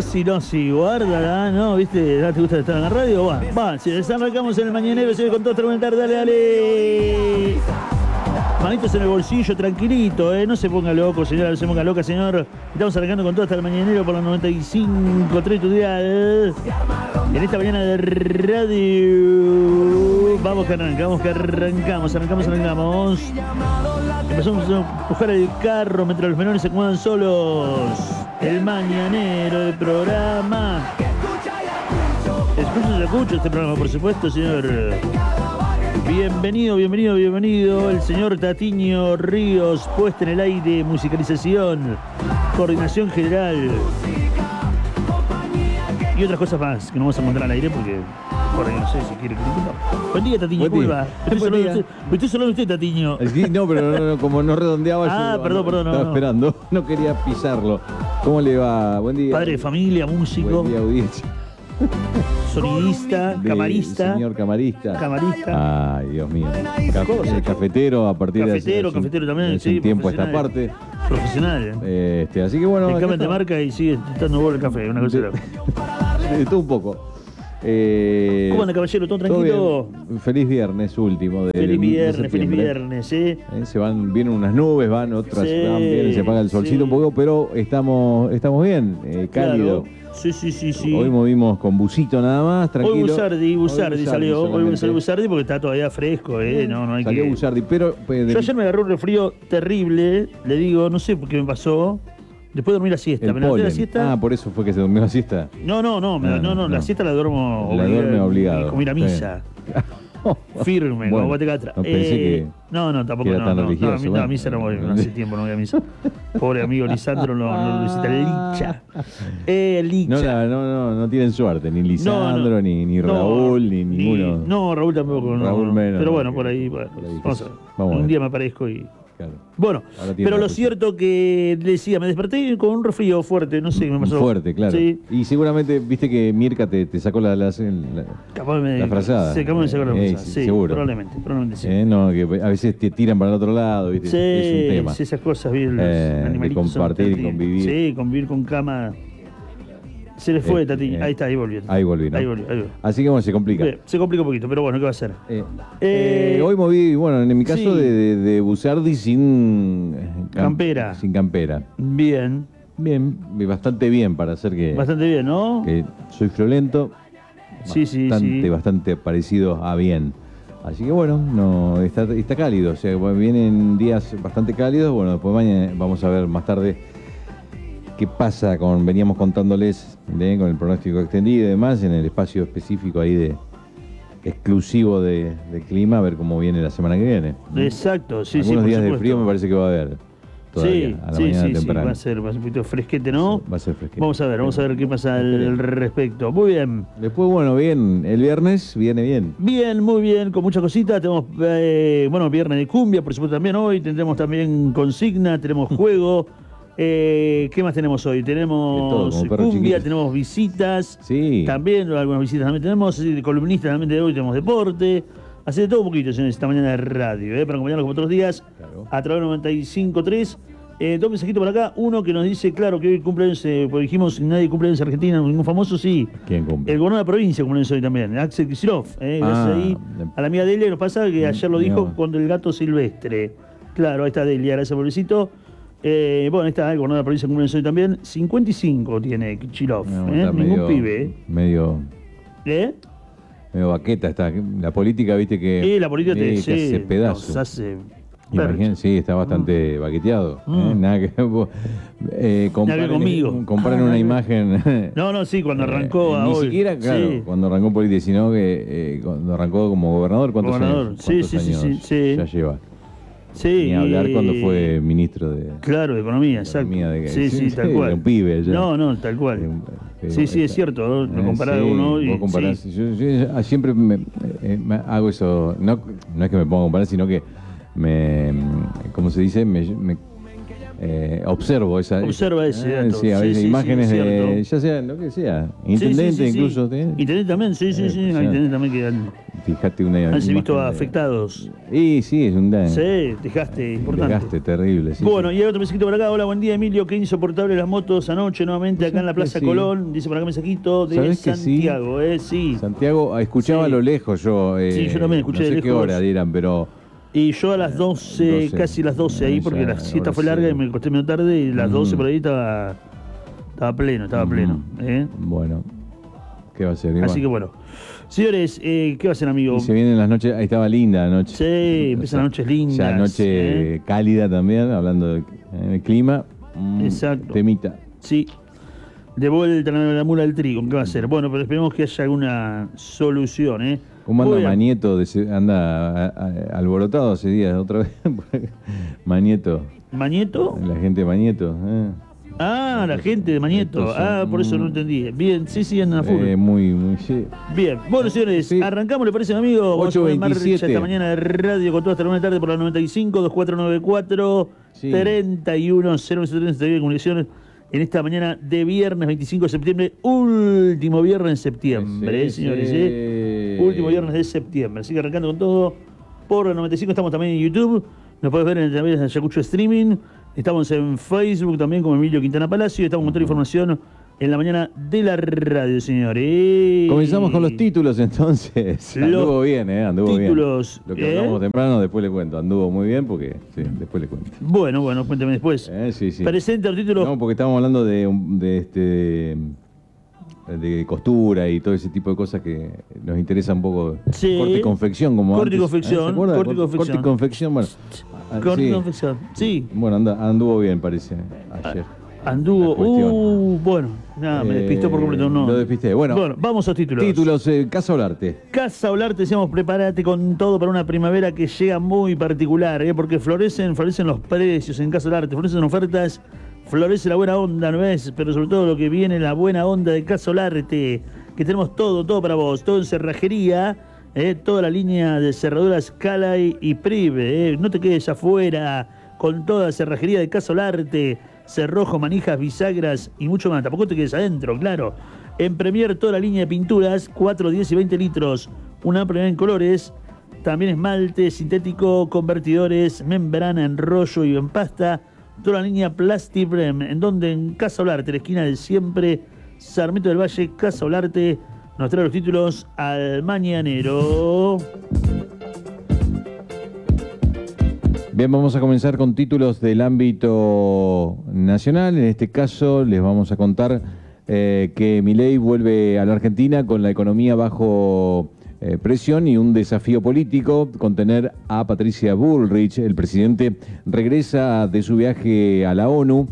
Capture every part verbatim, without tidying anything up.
no, si no, si guarda, no, viste, ¿no te gusta estar en la radio? Va, va, si desarrancamos en el mañanero, se ve con todo tremendo, dale, dale. Manitos en el bolsillo, tranquilito, eh, no se ponga loco, señora, no se ponga loca, señor. Estamos arrancando con todo hasta el mañanero por la noventa y cinco tres tu dial. En esta mañana de radio. Vamos que arrancamos, que arrancamos, arrancamos, arrancamos. Empezamos a empujar el carro mientras los menores se acomodan solos. El mañanero del programa. Escucha, escucha este programa, por supuesto, señor. Bienvenido, bienvenido, bienvenido. El señor Tatiño Ríos, puesta en el aire, musicalización, coordinación general y otras cosas más que no vamos a encontrar al aire porque por ahí no sé si quiere criticar. Buen día, Tatiño, ¿cómo va? Estoy solo de usted, estoy solo de usted, Tatiño. Sí, no, pero no, no, como no redondeaba ah, yo perdón, perdón, estaba no, esperando, no quería pisarlo. ¿Cómo le va? Buen día. Padre de familia, músico. Buen día, audiencia. Sonidista, De, camarista. Señor camarista. Camarista. Ay, Dios mío. Café, cafetero a partir cafetero, de hace, cafetero también, hace sí, un tiempo a esta parte. Profesional. Eh, Este, así que bueno. Te cambian de marca y sigue estando bueno el café, una cosa de, de todo un poco. Eh, ¿Cómo anda, caballero? ¿Todo tranquilo? Todo feliz viernes último. De, feliz viernes, de feliz viernes, ¿eh? ¿eh? Se van, vienen unas nubes, van otras, sí, van, vienen, se apaga el solcito sí. un poco, pero estamos, estamos bien, eh, cálido. Claro. Sí, sí, sí, sí. Hoy movimos con busito nada más, tranquilo. Hoy Busardi, Busardi salió. Hoy salió Busardi Busardi porque está todavía fresco, ¿eh? No, no hay salió que... Busardi, pero... Pues, Yo ayer me agarré un resfrío terrible, le digo, no sé por qué me pasó. Después de dormir la siesta. el ¿Me levanté polen. la siesta? Ah, por eso fue que se durmió la siesta. No, no, no, Ah, no, no, no. la siesta la duermo La duerme obligado. Como ir a misa. Firme, Bueno, como Guatecatra. no pensé eh, que- No, no, tampoco que era no, tan no, religioso, no, a mí, no, bueno. a misa no voy, no hace tiempo no voy a misa. Pobre amigo Lisandro lo, lo visita Licha. Eh, Licha. No, la- no, no, no tienen suerte, ni Lisandro, No, no. ni, ni No, Raúl, ni, ninguno. No, Raúl tampoco. No, Raúl menos, pero no, bueno, que- por ahí, bueno, por ahí, vamos que a ver. sí. Vamos a Un ver. día me aparezco y... Claro. Bueno, Ahora tiene pero la lo cosa. cierto que le decía, me desperté con un resfrío fuerte, no sé qué me pasó. Fuerte, claro. Sí. Y seguramente viste que Mirka te, te sacó la, la, la, Capaz me, la frazada. Se acabó de sacar la Eh, frazada, sí, sí, seguro. probablemente, probablemente sí. Eh, no, que a veces te tiran para el otro lado, ¿viste? Sí, Es un tema. sí, esas cosas, bien, los Eh, de animalitos son compartir y terribles. convivir. Sí, convivir con cama. Se le fue, Eh, Tati. eh, ahí está, ahí volvió. Ahí volví, ¿no? Ahí volvió, ahí volvió. Así que bueno, se complica. Bien, se complica un poquito, pero bueno, ¿qué va a hacer? Eh, Eh, eh, hoy moví, bueno, en mi caso, sí. de, de, de Busardi sin... eh, cam- Campera. Sin campera. Bien, Bien, bastante bien para hacer que, bastante bien, ¿no? que soy friolento. Sí, sí, bastante, sí. bastante parecido a bien. Así que bueno, no está, está cálido. O sea, bueno, vienen días bastante cálidos. Bueno, después mañana vamos a ver más tarde qué pasa con, veníamos contándoles ¿eh? con el pronóstico extendido y demás, en el espacio específico ahí de exclusivo de, de clima, a ver cómo viene la semana que viene. Exacto, sí, sí. Algunos por días de supuesto. frío me parece que va a haber. Todavía, Sí, a la sí, mañana sí, sí, temprano. va a ser, va a ser un poquito fresquete, ¿no? Va a ser fresquito. Vamos a ver, vamos a ver qué pasa al Esperemos. respecto. Muy bien. Después, bueno, bien, el viernes viene bien. Bien, muy bien, con muchas cositas. Tenemos, eh, bueno, viernes de cumbia, por supuesto, también hoy. Tendremos también consigna, tenemos juego. Eh, ¿Qué más tenemos hoy? De todo, Tenemos como perro cumbia, chiquito. tenemos visitas. Sí. También, algunas visitas también tenemos. sí, de columnistas también de hoy tenemos deporte. Así de todo un poquito, señores, esta mañana de radio, ¿eh? Para acompañarnos como otros días Claro. a través de noventa y cinco tres. Eh, dos mensajitos por acá. Uno que nos dice, claro, que hoy cumpleaños, eh, porque dijimos nadie cumpleaños en Argentina, ningún famoso, sí. ¿Quién cumple? El gobernador de la provincia cumpleaños hoy también, Axel Kicillof. Eh, gracias Ah, ahí de- a la amiga Delia, que nos pasa que ayer lo Mirá dijo vos. con el gato silvestre. Claro, ahí está Delia, gracias por el besito. Eh, bueno, ahí está el gobernador de la provincia cumpleaños hoy también. cincuenta y cinco tiene Kicillof, No, eh, está ningún medio- pibe. ¿eh? Medio, ¿Eh? medio baqueta está. La política, viste que. Y la política te eh, que hace sí, pedazos. nos hace Imagínate, sí, está bastante baqueteado. Mm. ¿eh? Nada que. vos, eh, comparen, conmigo. comparen Ah, una nada que- imagen. No, no, sí, cuando Eh, arrancó a Ni hoy. siquiera, claro, Sí. cuando arrancó política, sino que eh, cuando arrancó como gobernador, ¿cuántos Gobernador, años? sí, ¿Cuántos sí, sí, años sí, sí. ya lleva? Sí, Ni hablar y- cuando fue ministro de. Claro, de economía, exacto. Economía de- sí, sí, sí, tal sí, cual. era un pibe ya. No, no, tal cual. Eh, eh, Sí, sí, es está- cierto, ¿no? Lo Eh, comparás sí, uno y- vos comparás. sí. Yo, yo, yo siempre me, eh, me hago eso, no, no es que me ponga a comparar, sino que me, ¿cómo se dice? Me, me, eh, observo esa. Observa ese eh, dato. Sí, a Sí, veces sí, sí, imágenes es de, cierto. ya sea lo que sea, Sí, intendente sí, sí, sí. incluso. ¿eh? Intendente también, sí, sí, Eh, sí. sí. Hay intendente también que dan fíjate una ¿Han imagen visto de- afectados? Y sí, es un daño. Sí, dejaste, importante. Desgaste terrible. Sí, bueno, sí. y hay otro mensajito por acá. Hola, buen día, Emilio. Qué insoportable las motos anoche nuevamente acá en la Plaza Sí. Colón. Dice por acá mensajito de ¿Sabés que sí? Santiago, ¿eh? Sí. Santiago, escuchaba Sí. a lo lejos yo. eh, Sí, yo también escuché no sé de qué lejos. hora dieran, pero Y yo a las doce, doce. casi las doce ahí, Ah, porque ya, la siesta ahora fue larga sí. y me acosté medio tarde y las doce Mm. por ahí estaba, estaba pleno, estaba pleno. Mm. ¿eh? Bueno, ¿qué va a ser? Así que bueno. Señores, eh, ¿qué va a hacer, amigo? Y se vienen las noches, ahí estaba linda la noche. Sí, empiezan las noches lindas. Ya noche ¿eh? cálida también, hablando del de clima. Mm, Exacto. Temita. Sí. De vuelta la, la mula del trigo, ¿qué va a hacer? Bueno, pero esperemos que haya alguna solución, ¿eh? ¿Cómo anda Voy a- Manieto? De ese- anda a- a- alborotado hace días otra vez. Manieto, ¿Mañeto? la gente de Manieto. eh. Ah, la gente de Mañeto. Estos son- Ah, por eso no entendí. Bien, sí, sí, andan a full. Eh, muy, muy. Sí. Bien, bueno señores, Sí. arrancamos, ¿le parece, amigo? Vamos a ocho poner en marcha veintisiete. esta mañana de radio con toda hasta la una de la tarde por la noventa y cinco, dos cuatro nueve cuatro, Sí. treinta y uno, cero setenta de comunicaciones en esta mañana de viernes veinticinco de septiembre, último viernes de septiembre, Sí, ¿eh, señores, sí. ¿eh? Último viernes de septiembre, así que arrancando con todo por la noventa y cinco, estamos también en YouTube, nos podés ver en, también en Ayacucho Streaming, estamos en Facebook también como Emilio Quintana Palacio, estamos con toda la información en la mañana de la radio, señores. Comenzamos con los títulos entonces. Los Anduvo bien, ¿eh? Anduvo títulos, bien. Lo que ¿eh? hablamos temprano, después le cuento. Anduvo muy bien porque, sí, después le cuento. Bueno, bueno, cuéntame después. Eh, sí, sí. Presente los títulos. No, porque estábamos hablando de, un- de este de costura y todo ese tipo de cosas que nos interesa un poco. Sí. Corte y confección, como Corte y antes. confección, ¿Eh? ¿Se acuerda? corte y Cor- confección. Corte y confección, bueno. Ah, Corte y sí. confección. Sí. Bueno, anda- anduvo bien, parece, ayer. Anduvo. La cuestión. Uh, bueno. Nada, me Eh, despistó por completo. No. Lo despisté. Bueno, Bueno, vamos a los títulos. títulos, eh, Casa Olarte. Casa Olarte, decíamos, prepárate con todo para una primavera que llega muy particular, ¿eh? Porque florecen, florecen los precios en Casa Olarte, florecen ofertas, florece la buena onda, ¿no es? Pero sobre todo lo que viene, la buena onda de Casa Olarte, que tenemos todo, todo para vos, todo en cerrajería, ¿eh? Toda la línea de cerraduras Calay y Prive, ¿eh? No te quedes afuera con toda la cerrajería de Casa Olarte, cerrojo, manijas, bisagras y mucho más. Tampoco te quedes adentro, claro. En Premier toda la línea de pinturas, cuatro, diez y veinte litros, una amplia en colores, también esmalte, sintético, convertidores, membrana en rollo y en pasta, toda la línea Plastibrem, en donde en Casa Olarte, la esquina del siempre, Sarmiento del Valle, Casa Olarte, nos trae los títulos al mañanero. Bien, vamos a comenzar con títulos del ámbito nacional. En este caso les vamos a contar eh, que Milei vuelve a la Argentina con la economía bajo eh, presión y un desafío político, contener a Patricia Bullrich. El presidente regresa de su viaje a la ONU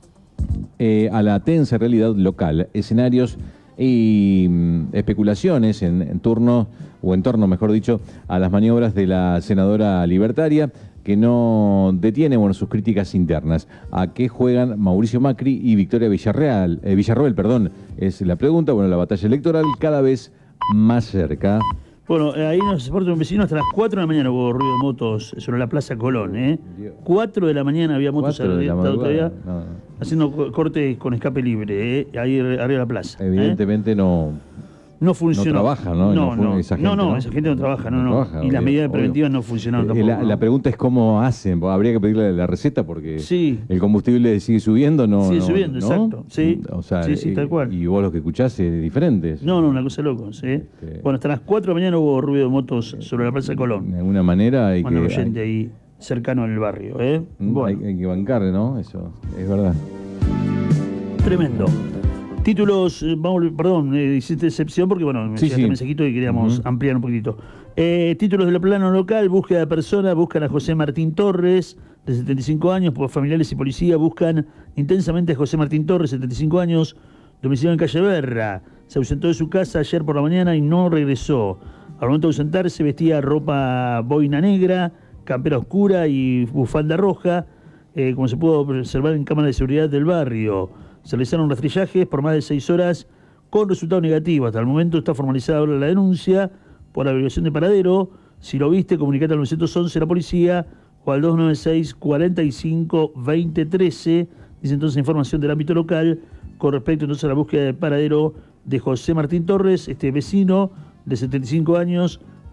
eh, a la tensa realidad local, escenarios y mm, especulaciones en, en turno, o en torno, mejor dicho, a las maniobras de la senadora libertaria, que no detiene, bueno, sus críticas internas. ¿A qué juegan Mauricio Macri y Victoria Villarreal? Eh, Villarroel, perdón, es la pregunta. Bueno, la batalla electoral cada vez más cerca. Bueno, eh, ahí nos soporta un vecino hasta las cuatro de la mañana hubo ruido de motos sobre la Plaza Colón, ¿eh? cuatro de la mañana había motos Cuatro de la arriba, todavía madrugada. No, no. haciendo co- corte con escape libre, ¿eh? Ahí arriba de la plaza. ¿eh? Evidentemente no... No funcionó. No trabaja, ¿no? No, No no, fue esa no, gente, no, ¿no? esa gente no trabaja, no, No no. trabaja, y las obvio, medidas obvio. preventivas no funcionaron Eh, tampoco. la, ¿no? la pregunta es cómo hacen. Habría que pedirle la receta porque Sí. el combustible sigue subiendo, ¿no? Sigue no- subiendo, ¿no? exacto, sí. O sea, Sí, sí, y- tal cual. Y vos lo que escuchás es diferente. No, no, una cosa de locos, ¿eh? Este- Bueno, hasta las cuatro de la mañana hubo ruido de motos sobre la Plaza Colón. De alguna manera hay que, Manda un oyente hay, ahí cercano al barrio, ¿eh? mm, Bueno. hay- hay que bancar, ¿no? Eso es verdad. Tremendo. Títulos, eh, vamos, perdón, eh, hiciste excepción porque, bueno, me Sí, llegaste sí. mensajito y queríamos Ujú. ampliar un poquitito. Eh, títulos del plano local, búsqueda de personas, buscan a José Martín Torres, de setenta y cinco años, por familiares y policía, buscan intensamente a José Martín Torres, setenta y cinco años, domiciliado en Calle Berra. Se ausentó de su casa ayer por la mañana y no regresó. Al momento de ausentarse vestía ropa boina negra, campera oscura y bufanda roja, eh, como se pudo observar en cámaras de seguridad del barrio. Se realizaron rastrillajes por más de seis horas con resultado negativo. Hasta el momento está formalizada ahora la denuncia por la violación de paradero. Si lo viste, comunicate al nueve once a la policía o al dos nueve seis, cuarenta y cinco, veinte trece. Dice entonces información del ámbito local con respecto entonces a la búsqueda de paradero de José Martín Torres, este vecino de setenta y cinco años,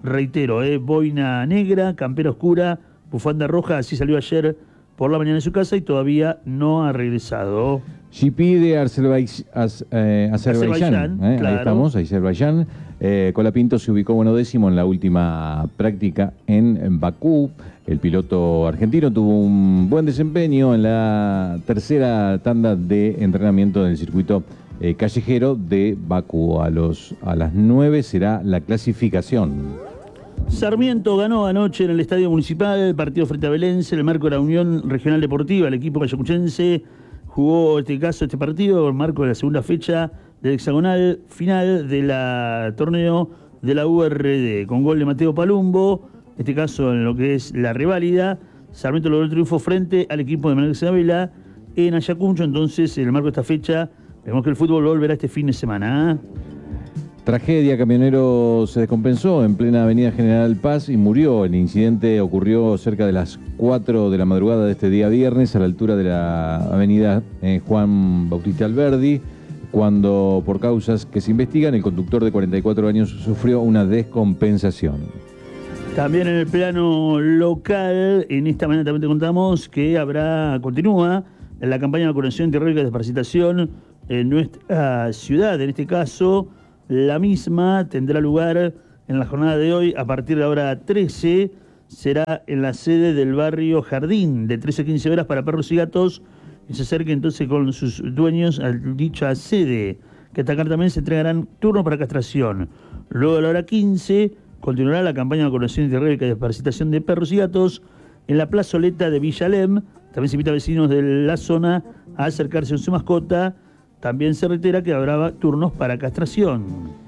reitero, eh, boina negra, campera oscura, bufanda roja, así salió ayer por la mañana de su casa y todavía no ha regresado. G P de Azerbaijan, eh, Azerbaiyán, eh, claro. Ahí estamos, Azerbaiyán. Eh, Colapinto se ubicó bueno décimo en la última práctica en, en Bakú. El piloto argentino tuvo un buen desempeño en la tercera tanda de entrenamiento del circuito eh, callejero de Bakú. A, los, a las nueve será la clasificación. Sarmiento ganó anoche en el Estadio Municipal, el partido frente a Belense, en el marco de la Unión Regional Deportiva. El equipo ayacuchense jugó este caso, este partido, en el marco de la segunda fecha del hexagonal final de la torneo de la U R D, con gol de Mateo Palumbo, en este caso en lo que es la reválida. Sarmiento logró el triunfo frente al equipo de Manuel Isabela en Ayacucho. Entonces, en el marco de esta fecha, vemos que el fútbol volverá este fin de semana, ¿eh? Tragedia, camionero se descompensó en plena avenida General Paz y murió. El incidente ocurrió cerca de las cuatro de la madrugada de este día viernes a la altura de la avenida eh, Juan Bautista Alberdi, cuando por causas que se investigan el conductor de cuarenta y cuatro años sufrió una descompensación. También en el plano local, en esta mañana también te contamos que habrá, continúa la campaña de vacunación antirrábica de desparasitación en nuestra ciudad. En este caso, la misma tendrá lugar en la jornada de hoy a partir de la hora trece. Será en la sede del barrio Jardín, de trece a quince horas para perros y gatos. Y se acerque entonces con sus dueños a dicha sede, que hasta acá también se entregarán turnos para castración. Luego a la hora quince continuará la campaña de vacunación antirrábica y desparasitación de perros y gatos en la plazoleta de Villalem. También se invita a vecinos de la zona a acercarse a su mascota. También se reitera que habrá turnos para castración.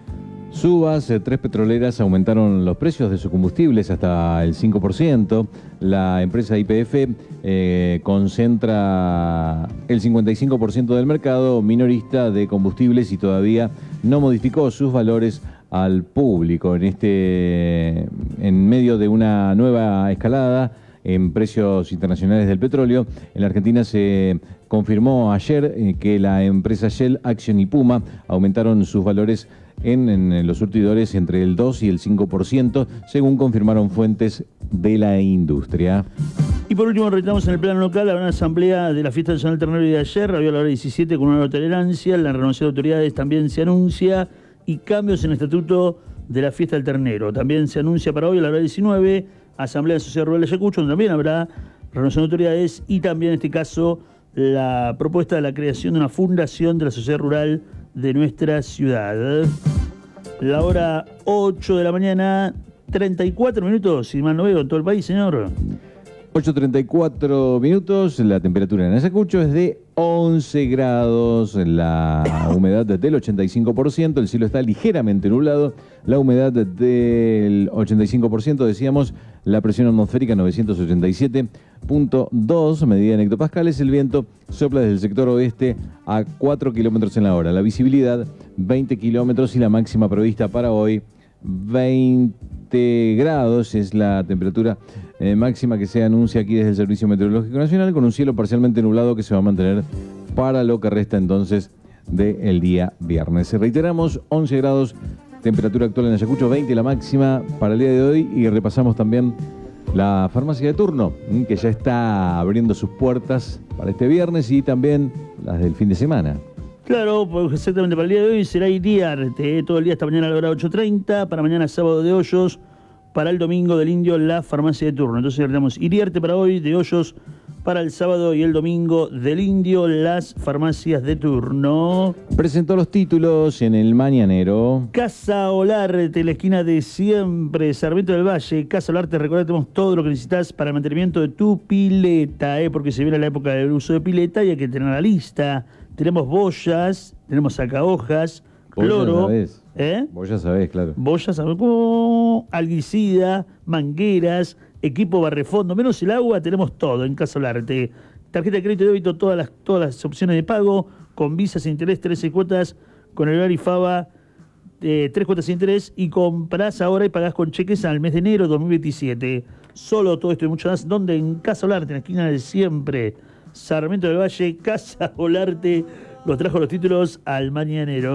Subas, eh, tres petroleras aumentaron los precios de sus combustibles hasta el cinco por ciento. La empresa Y P F eh, concentra el cincuenta y cinco por ciento del mercado minorista de combustibles y todavía no modificó sus valores al público. En, este, en medio de una nueva escalada en precios internacionales del petróleo, en la Argentina se confirmó ayer eh, que la empresa Shell, Action y Puma aumentaron sus valores en, en los surtidores entre el dos y el cinco por ciento, según confirmaron fuentes de la industria. Y por último, reiteramos en el plano local, habrá una asamblea de la Fiesta Nacional Ternero de ayer, había a la hora diecisiete con una nueva tolerancia. La renovación de autoridades también se anuncia y cambios en el estatuto de la Fiesta del Ternero. También se anuncia para hoy a la hora diecinueve, Asamblea de Sociedad Rural de Ayacucho, donde también habrá renovación de autoridades y también en este caso la propuesta de la creación de una fundación de la sociedad rural de nuestra ciudad. La hora ocho de la mañana, treinta y cuatro minutos, si mal no veo, en todo el país, señor. ocho treinta y cuatro minutos, la temperatura en Ayacucho es de once grados, la humedad del ochenta y cinco por ciento, el cielo está ligeramente nublado, la humedad del ochenta y cinco por ciento, decíamos, la presión atmosférica novecientos ochenta y siete punto dos, medida en hectopascales, el viento sopla desde el sector oeste a cuatro kilómetros en la hora, la visibilidad veinte kilómetros y la máxima prevista para hoy veinte grados es la temperatura eh, máxima que se anuncia aquí desde el Servicio Meteorológico Nacional, con un cielo parcialmente nublado que se va a mantener para lo que resta entonces del día viernes. Reiteramos, once grados, temperatura actual en Ayacucho, veinte la máxima para el día de hoy, y repasamos también la farmacia de turno, que ya está abriendo sus puertas para este viernes y también las del fin de semana. Claro, pues exactamente para el día de hoy será Iriarte, todo el día hasta mañana a la hora ocho treinta, para mañana sábado de Hoyos, para el domingo del Indio la farmacia de turno. Entonces tenemos Iriarte para hoy, de Hoyos para el sábado y el domingo del Indio las farmacias de turno. Presentó los títulos en el Mañanero. Casa Olarte, la esquina de siempre, Sarmiento del Valle. Casa Olarte, recordá que tenemos todo lo que necesitas para el mantenimiento de tu pileta, ¿eh? Porque se viene la época del uso de pileta y hay que tener la lista. Tenemos boyas, tenemos sacahojas, cloro. Vos ya sabés. ¿Eh? Vos ya sabés, claro. Boyas, oh, alguicida, mangueras, equipo barrefondo, menos el agua, tenemos todo en Casa Olarte. Tarjeta de crédito y débito, todas las, todas las opciones de pago, con visas sin interés, trece cuotas, con el Arifaba, eh, tres cuotas sin interés, y compras ahora y pagás con cheques al mes de enero de dos mil veintisiete. Solo todo esto y mucho más, donde en Casa Olarte, en la esquina de siempre, Sarmiento del Valle, Casa Olarte, los trajo los títulos al Mañanero.